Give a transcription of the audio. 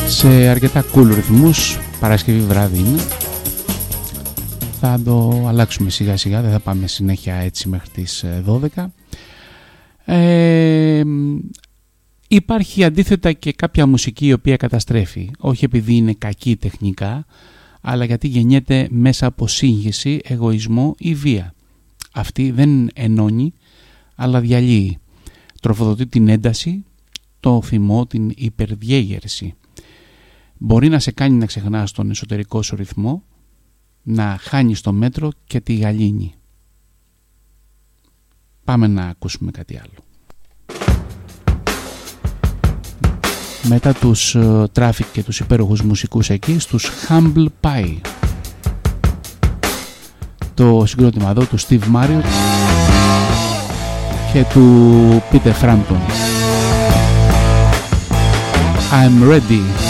σε αρκετά cool ρυθμούς. Παρασκευή βράδυ είναι. Θα το αλλάξουμε σιγά σιγά, δεν θα πάμε συνέχεια έτσι μέχρι τις 12. Υπάρχει αντίθετα και κάποια μουσική η οποία καταστρέφει, όχι επειδή είναι κακή τεχνικά, αλλά γιατί γεννιέται μέσα από σύγχυση, εγωισμό ή βία. Αυτή δεν ενώνει, αλλά διαλύει. Τροφοδοτεί την ένταση, το θυμό, την υπερδιέγερση. Μπορεί να σε κάνει να ξεχνάς τον εσωτερικό σου ρυθμό, να χάνεις το μέτρο και τη γαλήνη. Πάμε να ακούσουμε κάτι άλλο. Μετά τους Traffic και τους υπέροχους μουσικούς εκεί, στους Humble Pie. Το συγκρότημα εδώ του Steve Marriott και του Peter Frampton. I'm ready.